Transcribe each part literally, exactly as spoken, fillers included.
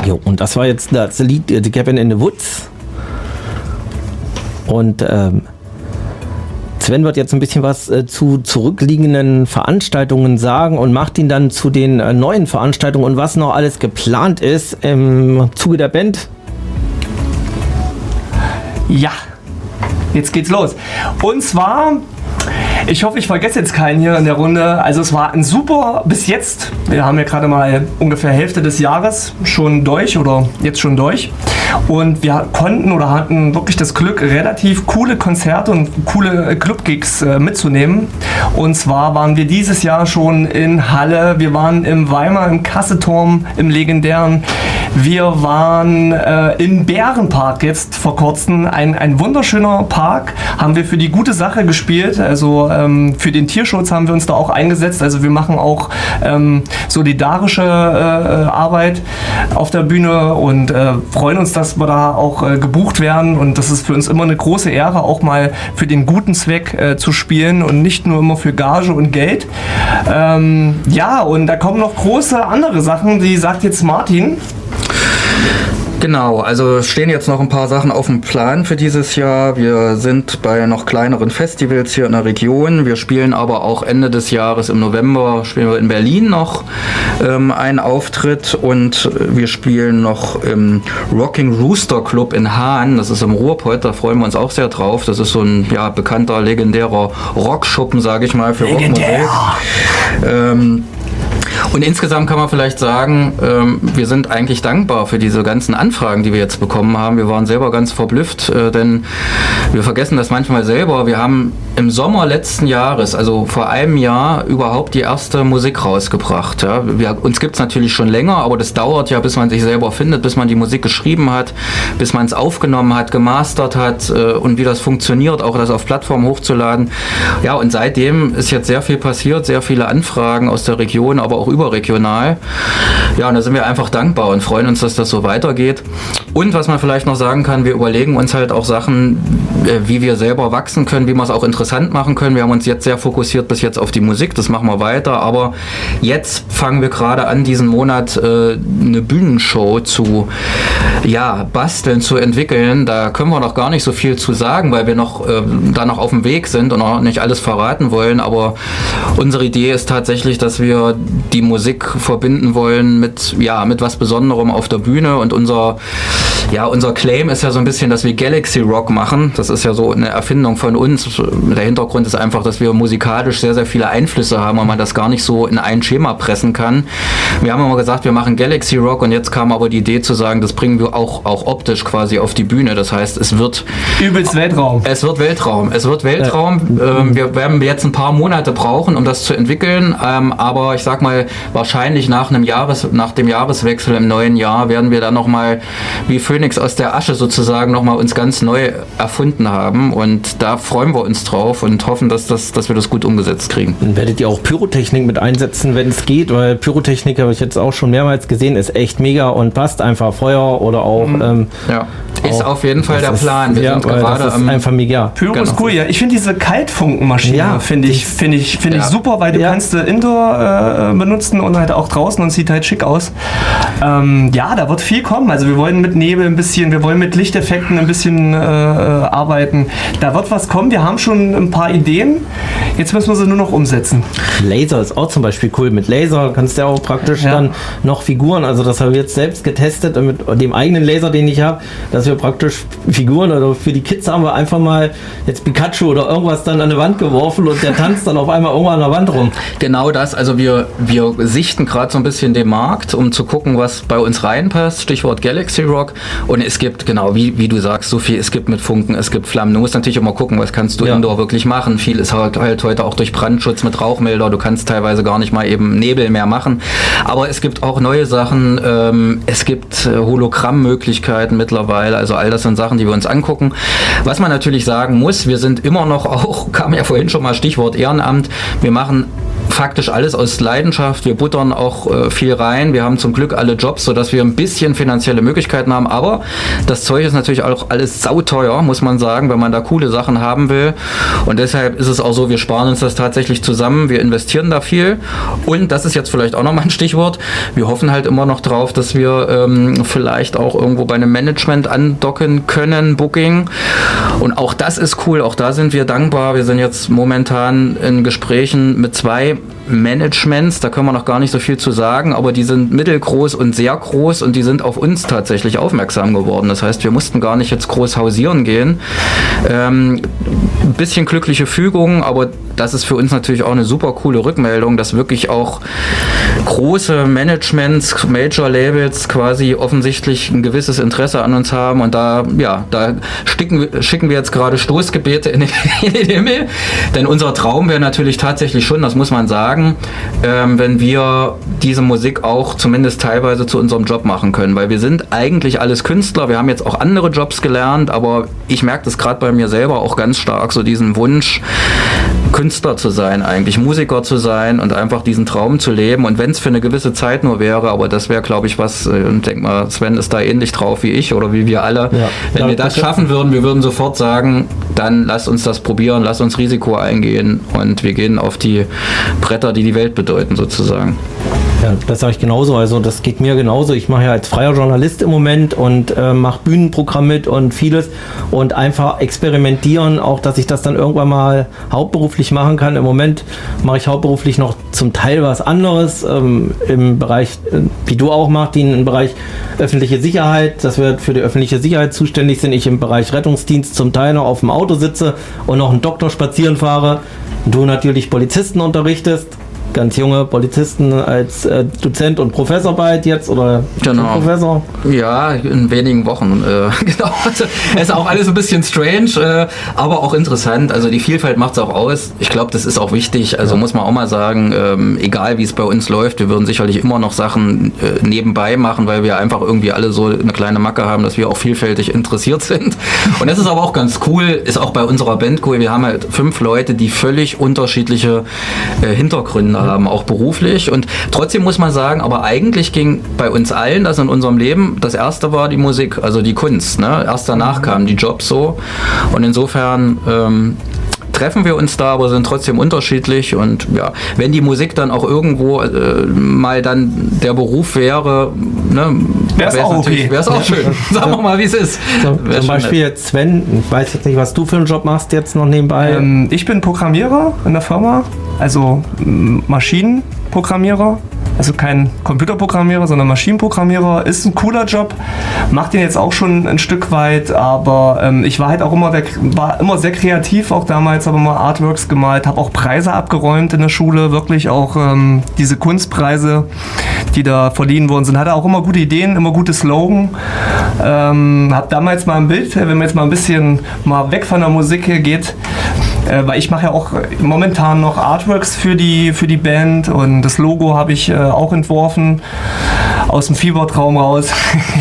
Jo, und das war jetzt das Lied The Cabin in the Woods. Und ähm, Sven wird jetzt ein bisschen was äh, zu zurückliegenden Veranstaltungen sagen und macht ihn dann zu den äh, neuen Veranstaltungen und was noch alles geplant ist im Zuge der Band. Ja, jetzt geht's los. Und zwar, ich hoffe, ich vergesse jetzt keinen hier in der Runde. Also es war ein super, bis jetzt, wir haben ja gerade mal ungefähr Hälfte des Jahres schon durch oder jetzt schon durch. Und wir konnten oder hatten wirklich das Glück, relativ coole Konzerte und coole Club-Gigs äh, mitzunehmen. Und zwar waren wir dieses Jahr schon in Halle, wir waren im Weimar, im Kasseturm, im legendären. Wir waren äh, im Bärenpark jetzt vor kurzem, ein, ein wunderschöner Park, haben wir für die gute Sache gespielt, also ähm, für den Tierschutz haben wir uns da auch eingesetzt, also wir machen auch ähm, solidarische äh, Arbeit auf der Bühne und äh, freuen uns, dass wir da auch äh, gebucht werden und das ist für uns immer eine große Ehre, auch mal für den guten Zweck äh, zu spielen und nicht nur immer für Gage und Geld. Ähm, ja, und da kommen noch große andere Sachen, die sagt jetzt Martin. Genau, also stehen jetzt noch ein paar Sachen auf dem Plan für dieses Jahr. Wir sind bei noch kleineren Festivals hier in der Region. Wir spielen aber auch Ende des Jahres im November spielen wir in Berlin noch ähm, einen Auftritt und wir spielen noch im Rocking Rooster Club in Hahn. Das ist im Ruhrpott, da freuen wir uns auch sehr drauf. Das ist so ein ja, bekannter, legendärer Rockschuppen, sage ich mal, für Rockmusik. Ähm, Und insgesamt kann man vielleicht sagen, ähm, wir sind eigentlich dankbar für diese ganzen Anfragen, die wir jetzt bekommen haben. Wir waren selber ganz verblüfft, äh, denn wir vergessen das manchmal selber. Wir haben im Sommer letzten Jahres, also vor einem Jahr, überhaupt die erste Musik rausgebracht. Ja. Wir, uns gibt es natürlich schon länger, aber das dauert ja, bis man sich selber findet, bis man die Musik geschrieben hat, bis man es aufgenommen hat, gemastert hat äh, und wie das funktioniert, auch das auf Plattformen hochzuladen. Ja, und seitdem ist jetzt sehr viel passiert, sehr viele Anfragen aus der Region, aber auch überregional. Ja, und da sind wir einfach dankbar und freuen uns, dass das so weitergeht. Und was man vielleicht noch sagen kann, wir überlegen uns halt auch Sachen, wie wir selber wachsen können, wie wir es auch interessant machen können. Wir haben uns jetzt sehr fokussiert bis jetzt auf die Musik, das machen wir weiter, aber jetzt fangen wir gerade an, diesen Monat äh, eine Bühnenshow zu ja, basteln, zu entwickeln. Da können wir noch gar nicht so viel zu sagen, weil wir noch äh, da noch auf dem Weg sind und auch nicht alles verraten wollen, aber unsere Idee ist tatsächlich, dass wir die Musik verbinden wollen mit, ja, mit was Besonderem auf der Bühne und unser, ja, unser Claim ist ja so ein bisschen, dass wir Galaxy Rock machen. Das ist ja so eine Erfindung von uns. Der Hintergrund ist einfach, dass wir musikalisch sehr, sehr viele Einflüsse haben und man das gar nicht so in ein Schema pressen kann. Wir haben immer gesagt, wir machen Galaxy Rock und jetzt kam aber die Idee zu sagen, das bringen wir auch, auch optisch quasi auf die Bühne. Das heißt, es wird übelst Weltraum. Es wird Weltraum. Es wird Weltraum. Ja. Ähm, wir werden jetzt ein paar Monate brauchen, um das zu entwickeln, ähm, aber ich sag mal, wahrscheinlich nach einem Jahres, nach dem Jahreswechsel im neuen Jahr werden wir dann nochmal wie Phönix aus der Asche sozusagen nochmal uns ganz neu erfunden haben und da freuen wir uns drauf und hoffen, dass, das, dass wir das gut umgesetzt kriegen. Dann werdet ihr auch Pyrotechnik mit einsetzen, wenn es geht, weil Pyrotechnik, habe ich jetzt auch schon mehrmals gesehen, ist echt mega und passt einfach Feuer oder auch... Mhm. Ähm, ja, ist auf jeden Fall der Plan. Wir ja, sind gerade das ist am einfach mega. Pyro genau. ist cool, ja. Ich finde diese Kaltfunkenmaschine, ja, finde ich, find ich, find ja. ich super, weil du ja. kannst Indoor äh, benutzen und halt auch draußen und sieht halt schick aus. Ähm, ja, da wird viel kommen. Also wir wollen mit Nebel ein bisschen, wir wollen mit Lichteffekten ein bisschen äh, arbeiten. Da wird was kommen. Wir haben schon ein paar Ideen. Jetzt müssen wir sie nur noch umsetzen. Laser ist auch zum Beispiel cool. Mit Laser kannst du ja auch praktisch ja. dann noch Figuren, also das haben wir jetzt selbst getestet mit dem eigenen Laser, den ich habe, dass wir praktisch Figuren, oder für die Kids haben wir einfach mal jetzt Pikachu oder irgendwas dann an die Wand geworfen und der tanzt dann auf einmal irgendwann an der Wand rum. Genau das, also wir, wir sichten gerade so ein bisschen den Markt, um zu gucken, was bei uns reinpasst, Stichwort Galaxy Rock, und es gibt, genau, wie, wie du sagst, so viel, es gibt mit Funken, es gibt Flammen, du musst natürlich immer gucken, was kannst du ja. indoor wirklich machen, viel ist halt, halt heute auch durch Brandschutz mit Rauchmelder, du kannst teilweise gar nicht mal eben Nebel mehr machen, aber es gibt auch neue Sachen, ähm, es gibt Hologrammmöglichkeiten mittlerweile, also all das sind Sachen, die wir uns angucken. Was man natürlich sagen muss, wir sind immer noch auch, kam ja vorhin schon mal Stichwort Ehrenamt, wir machen faktisch alles aus Leidenschaft. Wir buttern auch äh, viel rein. Wir haben zum Glück alle Jobs, sodass wir ein bisschen finanzielle Möglichkeiten haben. Aber das Zeug ist natürlich auch alles sauteuer, muss man sagen, wenn man da coole Sachen haben will. Und deshalb ist es auch so, wir sparen uns das tatsächlich zusammen. Wir investieren da viel. Und das ist jetzt vielleicht auch nochmal ein Stichwort. Wir hoffen halt immer noch drauf, dass wir ähm, vielleicht auch irgendwo bei einem Management andocken können, Booking. Und auch das ist cool. Auch da sind wir dankbar. Wir sind jetzt momentan in Gesprächen mit zwei Managements, da können wir noch gar nicht so viel zu sagen, aber die sind mittelgroß und sehr groß und die sind auf uns tatsächlich aufmerksam geworden. Das heißt, wir mussten gar nicht jetzt groß hausieren gehen. Ähm, ein bisschen glückliche Fügung, aber das ist für uns natürlich auch eine super coole Rückmeldung, dass wirklich auch große Managements, Major-Labels quasi offensichtlich ein gewisses Interesse an uns haben und da, ja, da schicken, schicken wir jetzt gerade Stoßgebete in den, in den Himmel, denn unser Traum wäre natürlich tatsächlich schon, das muss man sagen, ähm, wenn wir diese Musik auch zumindest teilweise zu unserem Job machen können, weil wir sind eigentlich alles Künstler, wir haben jetzt auch andere Jobs gelernt, aber ich merke das gerade bei mir selber auch ganz stark, so diesen Wunsch, Künstler zu sein eigentlich, Musiker zu sein und einfach diesen Traum zu leben und wenn es für eine gewisse Zeit nur wäre, aber das wäre glaube ich was, und denk mal, Sven ist da ähnlich drauf wie ich oder wie wir alle, ja. wenn ja, wir das schaffen würden, wir würden sofort sagen, dann lasst uns das probieren, lasst uns Risiko eingehen und wir gehen auf die Bretter, die die Welt bedeuten sozusagen. Ja, das sage ich genauso. Also das geht mir genauso. Ich mache ja als freier Journalist im Moment und äh, mache Bühnenprogramm mit und vieles und einfach experimentieren, auch dass ich das dann irgendwann mal hauptberuflich machen kann. Im Moment mache ich hauptberuflich noch zum Teil was anderes ähm, im Bereich, äh, wie du auch machst, die im Bereich öffentliche Sicherheit, dass wir für die öffentliche Sicherheit zuständig sind. Ich im Bereich Rettungsdienst zum Teil noch auf dem Auto sitze und noch einen Doktor spazieren fahre. Du natürlich Polizisten unterrichtest. Ganz junge Polizisten als äh, Dozent und Professor bald jetzt oder genau. Professor? Ja, in wenigen Wochen. Äh, genau. Also, es ist auch alles ein bisschen strange, äh, aber auch interessant. Also die Vielfalt macht es auch aus. Ich glaube, das ist auch wichtig. Also ja. muss man auch mal sagen, ähm, egal wie es bei uns läuft, wir würden sicherlich immer noch Sachen äh, nebenbei machen, weil wir einfach irgendwie alle so eine kleine Macke haben, dass wir auch vielfältig interessiert sind. Und das ist aber auch ganz cool, ist auch bei unserer Band cool. Wir haben halt fünf Leute, die völlig unterschiedliche äh, Hintergründe haben, auch beruflich und trotzdem muss man sagen, aber eigentlich ging bei uns allen das in unserem Leben, das erste war die Musik, also die Kunst, ne? Erst danach kamen die Jobs so und insofern ähm, treffen wir uns da, aber sind trotzdem unterschiedlich und ja, wenn die Musik dann auch irgendwo äh, mal dann der Beruf wäre, ne, wäre es auch okay. Wäre es auch schön. Sagen wir mal, wie es ist. So, zum Beispiel jetzt Sven, ich weiß jetzt nicht, was du für einen Job machst jetzt noch nebenbei. Ähm, ich bin Programmierer in der Firma, also Maschinenprogrammierer. Also kein Computerprogrammierer, sondern Maschinenprogrammierer. Ist ein cooler Job, macht den jetzt auch schon ein Stück weit, aber ähm, ich war halt auch immer, der, war immer sehr kreativ, auch damals habe immer Artworks gemalt, habe auch Preise abgeräumt in der Schule, wirklich auch ähm, diese Kunstpreise, die da verliehen worden sind. Hatte auch immer gute Ideen, immer gute Slogan. Ähm, habe damals mal ein Bild, wenn man jetzt mal ein bisschen mal weg von der Musik hier geht, äh, weil ich mache ja auch momentan noch Artworks für die, für die Band und das Logo habe ich äh, auch entworfen, aus dem Fiebertraum raus.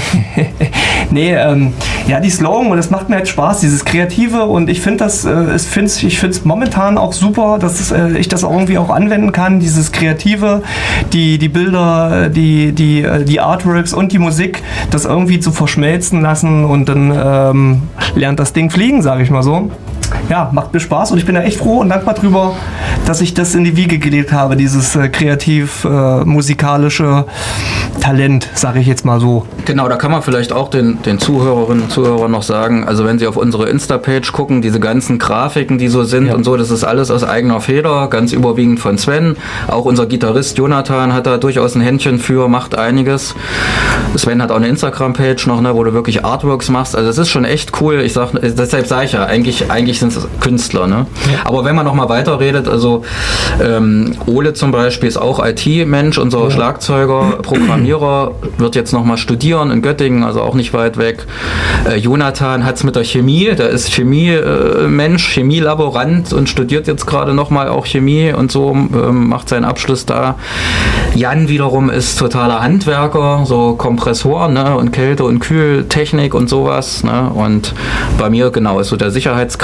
nee, ähm, ja, die Slogan, und das macht mir halt Spaß, dieses Kreative und ich finde das, äh, ich finde es ich find's momentan auch super, dass äh, ich das irgendwie auch anwenden kann, dieses Kreative, die, die Bilder, die, die, die Artworks und die Musik, das irgendwie zu verschmelzen lassen und dann ähm, lernt das Ding fliegen, sage ich mal so. Ja, macht mir Spaß und ich bin da echt froh und dankbar drüber, dass ich das in die Wiege gelegt habe, dieses äh, kreativ-musikalische äh, Talent, sage ich jetzt mal so. Genau, da kann man vielleicht auch den, den Zuhörerinnen und Zuhörern noch sagen, also wenn sie auf unsere Insta-Page gucken, diese ganzen Grafiken, die so sind ja. und so, das ist alles aus eigener Feder, ganz überwiegend von Sven. Auch unser Gitarrist Jonathan hat da durchaus ein Händchen für, macht einiges. Sven hat auch eine Instagram-Page noch, ne, wo du wirklich Artworks machst, also das ist schon echt cool. Ich sag, deshalb sage ich ja, eigentlich, eigentlich sind es Künstler. Ne? Ja. Aber wenn man noch mal weiterredet, also ähm, Ole zum Beispiel ist auch I T-Mensch, unser ja. Schlagzeuger, Programmierer, wird jetzt noch mal studieren in Göttingen, also auch nicht weit weg. Äh, Jonathan hat es mit der Chemie, der ist Chemie-Mensch, äh, Chemielaborant und studiert jetzt gerade noch mal auch Chemie und so, ähm, macht seinen Abschluss da. Jan wiederum ist totaler Handwerker, so Kompressoren, ne? Und Kälte- und Kühltechnik und sowas. Ne? Und bei mir genau ist so der Sicherheitskram,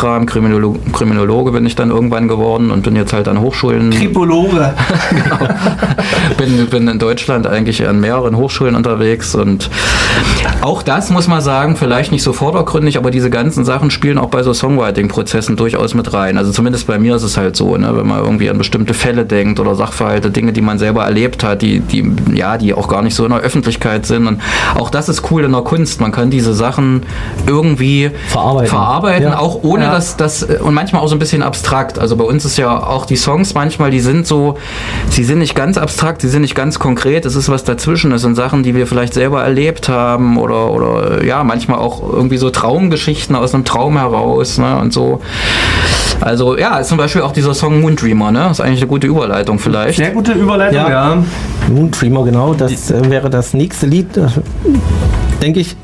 Kriminologe, Kriminologe bin ich dann irgendwann geworden und bin jetzt halt an Hochschulen. Kripologe. Genau. bin, bin in Deutschland eigentlich an mehreren Hochschulen unterwegs und auch das muss man sagen, vielleicht nicht so vordergründig, aber diese ganzen Sachen spielen auch bei so Songwriting-Prozessen durchaus mit rein. Also zumindest bei mir ist es halt so, ne, wenn man irgendwie an bestimmte Fälle denkt oder Sachverhalte, Dinge, die man selber erlebt hat, die, die, ja, die auch gar nicht so in der Öffentlichkeit sind. Und auch das ist cool in der Kunst. Man kann diese Sachen irgendwie verarbeiten, verarbeiten ja. auch ohne ja. dass das und manchmal auch so ein bisschen abstrakt. Also bei uns ist ja auch die Songs manchmal, die sind so, sie sind nicht ganz abstrakt, sie sind nicht ganz konkret. Es ist was dazwischen. Das sind Sachen, die wir vielleicht selber erlebt haben oder, oder ja, manchmal auch irgendwie so Traumgeschichten aus einem Traum heraus, ne, und so. Also ja, ist zum Beispiel auch dieser Song Moon Dreamer, ne? Ist eigentlich eine gute Überleitung vielleicht. Sehr gute Überleitung, ja. ja. Moon Dreamer, genau, das äh, wäre das nächste Lied, äh, denke ich.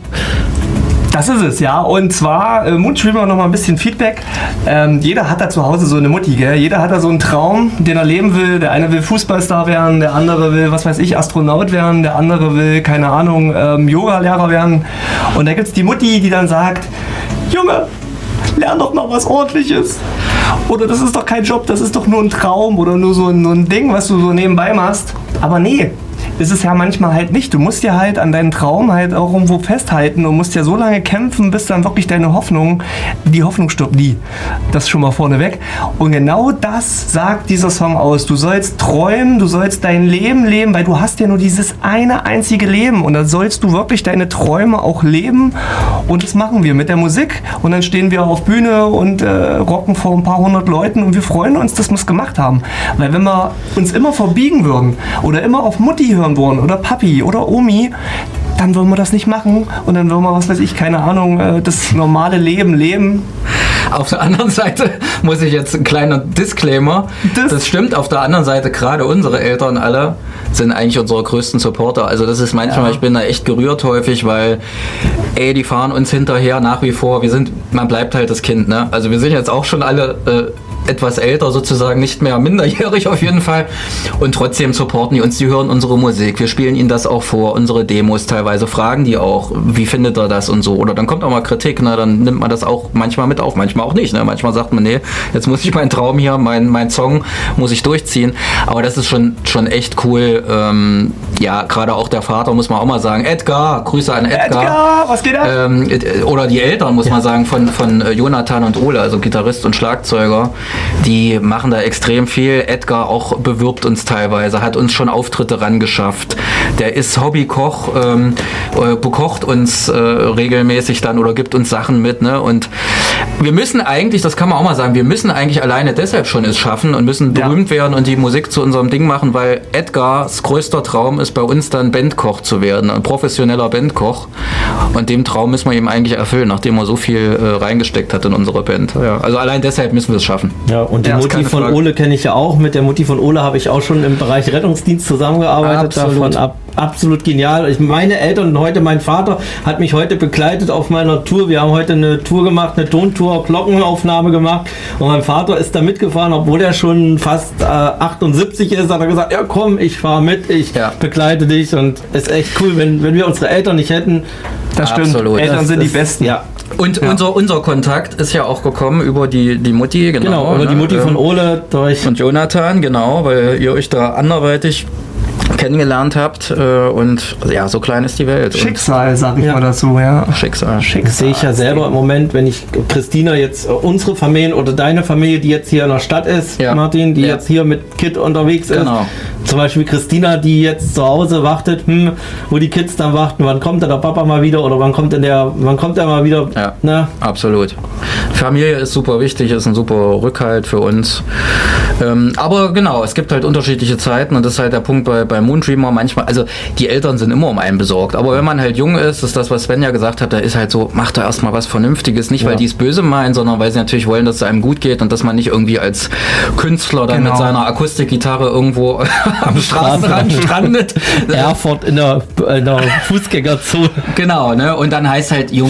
Das ist es, ja. Und zwar, äh, Moon Dreamer, noch mal ein bisschen Feedback. Ähm, jeder hat da zu Hause so eine Mutti, gell? Jeder hat da so einen Traum, den er leben will. Der eine will Fußballstar werden, der andere will, was weiß ich, Astronaut werden, der andere will, keine Ahnung, ähm, Yoga-Lehrer werden. Und da gibt es die Mutti, die dann sagt, Junge, lern doch mal was Ordentliches. Oder das ist doch kein Job, das ist doch nur ein Traum oder nur so ein, so ein Ding, was du so nebenbei machst. Aber nee, ist es ja manchmal halt nicht. Du musst ja halt an deinen Traum halt auch irgendwo festhalten und musst ja so lange kämpfen, bis dann wirklich deine Hoffnung, die Hoffnung stirbt nie. Das schon mal vorneweg. Und genau das sagt dieser Song aus. Du sollst träumen, du sollst dein Leben leben, weil du hast ja nur dieses eine einzige Leben und da sollst du wirklich deine Träume auch leben und das machen wir mit der Musik und dann stehen wir auf Bühne und äh, rocken vor ein paar hundert Leuten und wir freuen uns, dass wir es gemacht haben. Weil wenn wir uns immer verbiegen würden oder immer auf Mutti hören wollen oder Papi oder Omi, dann wollen wir das nicht machen und dann wollen wir, was weiß ich, keine Ahnung, das normale Leben leben. Auf der anderen Seite muss ich jetzt ein kleiner Disclaimer, das, das stimmt, auf der anderen Seite gerade unsere Eltern alle sind eigentlich unsere größten Supporter, also das ist manchmal, ja. Ich bin da echt gerührt häufig, weil ey, die fahren uns hinterher nach wie vor, wir sind, man bleibt halt das Kind, ne? Also wir sind jetzt auch schon alle äh, etwas älter sozusagen, nicht mehr minderjährig auf jeden Fall und trotzdem supporten die uns, die hören unsere Musik, wir spielen ihnen das auch vor, unsere Demos teilweise, fragen die auch, wie findet er das und so, oder dann kommt auch mal Kritik, ne? Dann nimmt man das auch manchmal mit auf, manchmal auch nicht, ne? Manchmal sagt man, nee, jetzt muss ich meinen Traum hier, mein, mein Song muss ich durchziehen, aber das ist schon, schon echt cool, ähm, ja, gerade auch der Vater, muss man auch mal sagen, Edgar, Grüße an Edgar, Edgar, was geht ab? Ähm, oder die Eltern, muss ja. man sagen, von, von Jonathan und Ole, also Gitarrist und Schlagzeuger, die machen da extrem viel. Edgar auch bewirbt uns teilweise, hat uns schon Auftritte rangeschafft. Der ist Hobbykoch, ähm, äh, bekocht uns äh, regelmäßig dann oder gibt uns Sachen mit. Ne? Und wir müssen eigentlich, das kann man auch mal sagen, wir müssen eigentlich alleine deshalb schon es schaffen und müssen berühmt ja. werden und die Musik zu unserem Ding machen, weil Edgars größter Traum ist, bei uns dann Bandkoch zu werden, ein professioneller Bandkoch. Und dem Traum müssen wir ihm eigentlich erfüllen, nachdem er so viel äh, reingesteckt hat in unsere Band. Ja, also allein deshalb müssen wir es schaffen. Ja, und die ja, Mutti von Frage. Ole kenne ich ja auch. Mit der Mutti von Ole habe ich auch schon im Bereich Rettungsdienst zusammengearbeitet. Absolut. Davon ab, absolut genial. Ich, meine Eltern und heute mein Vater hat mich heute begleitet auf meiner Tour. Wir haben heute eine Tour gemacht, eine Tontour, Glockenaufnahme gemacht. Und mein Vater ist da mitgefahren, obwohl er schon fast äh, achtundsiebzig ist, hat er gesagt, ja komm, ich fahre mit, ich ja. begleite dich. Und es ist echt cool, wenn, wenn wir unsere Eltern nicht hätten. Das stimmt, absolut. Eltern das, sind das, die Besten. Ja. Und ja. unser, unser Kontakt ist ja auch gekommen über die, die Mutti, genau. Genau, über ne? die Mutti von Ole durch. Und Jonathan, genau, weil ihr euch da anderweitig kennengelernt habt äh, und ja, so klein ist die Welt. Schicksal, sag ich ja. mal dazu, ja. Schicksal. Schicksal. Das sehe ich ja selber im Moment, wenn ich Christina jetzt, äh, unsere Familie oder deine Familie, die jetzt hier in der Stadt ist, ja. Martin, die ja. jetzt hier mit Kid unterwegs genau. ist. Zum Beispiel Christina, die jetzt zu Hause wartet, hm, wo die Kids dann warten, wann kommt denn der Papa mal wieder oder wann kommt denn der, wann kommt er mal wieder? Ja, ne? Absolut. Familie ist super wichtig, ist ein super Rückhalt für uns. Ähm, aber genau, es gibt halt unterschiedliche Zeiten und das ist halt der Punkt bei, bei Moon Dreamer manchmal, also die Eltern sind immer um einen besorgt, aber wenn man halt jung ist, ist das, was Sven ja gesagt hat, da ist halt so, macht da erstmal was Vernünftiges, nicht ja. weil die es böse meinen, sondern weil sie natürlich wollen, dass es einem gut geht und dass man nicht irgendwie als Künstler dann genau. mit seiner Akustikgitarre irgendwo am Straßenrand strandet. Erfurt in der, in der Fußgängerzone. Genau, ne? Und dann heißt halt, Junge,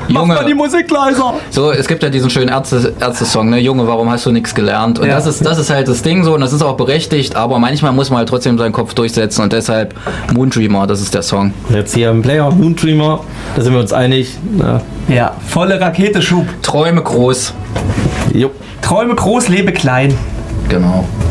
Mach mal die Musik leiser. So, es gibt ja diesen schönen Ärzte, Ärzte-Song, ne? Junge, warum hast du nichts gelernt? Und Ja. das ist, das ist halt das Ding so und das ist auch berechtigt, aber manchmal muss man halt trotzdem seinen Kopf durchsetzen und deshalb Moondreamer, das ist der Song. Jetzt hier im Player Moondreamer, da sind wir uns einig. Na, Ja, volle Rakete, Schub. Träume groß. jo. Träume groß, lebe klein. Genau.